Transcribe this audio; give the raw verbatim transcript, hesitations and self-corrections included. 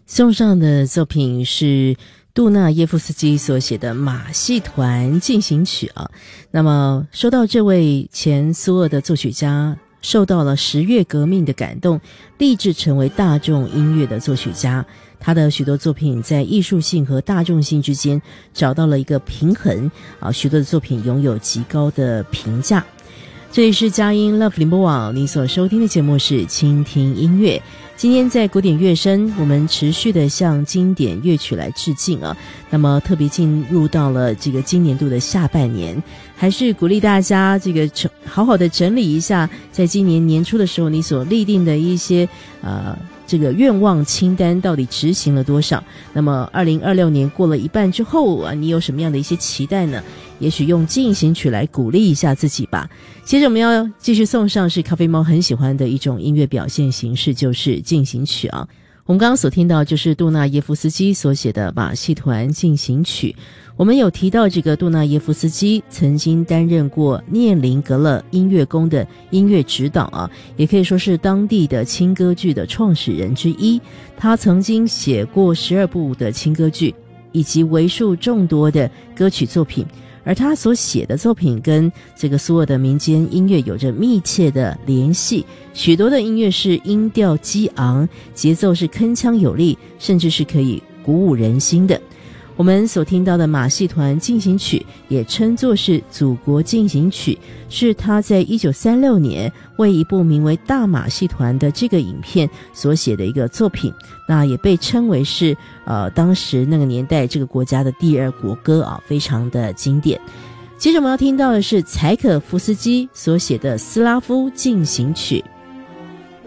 送上的作品是杜纳耶夫斯基所写的马戏团进行曲啊。那么说到这位前苏俄的作曲家，受到了十月革命的感动，立志成为大众音乐的作曲家，他的许多作品在艺术性和大众性之间找到了一个平衡啊，许多的作品拥有极高的评价。这里是佳音 Love 联播网，你所收听的节目是倾听音乐。今天在古典乐声，我们持续的向经典乐曲来致敬啊。那么特别进入到了这个今年度的下半年，还是鼓励大家这个好好的整理一下，在今年年初的时候你所立定的一些呃这个愿望清单到底执行了多少。那么二零二六年过了一半之后啊，你有什么样的一些期待呢？也许用进行曲来鼓励一下自己吧。接着我们要继续送上是咖啡猫很喜欢的一种音乐表现形式，就是进行曲啊。我们刚刚所听到就是杜纳耶夫斯基所写的马戏团进行曲。我们有提到这个杜纳耶夫斯基曾经担任过涅林格勒音乐宫的音乐指导啊，也可以说是当地的轻歌剧的创始人之一。他曾经写过十二部的轻歌剧，以及为数众多的歌曲作品。而他所写的作品跟这个苏俄的民间音乐有着密切的联系，许多的音乐是音调激昂，节奏是铿锵有力，甚至是可以鼓舞人心的。我们所听到的马戏团进行曲也称作是祖国进行曲，是他在一九三六年为一部名为《大马戏团》的这个影片所写的一个作品，那也被称为是呃当时那个年代这个国家的第二国歌啊，非常的经典。接着我们要听到的是柴可夫斯基所写的斯拉夫进行曲。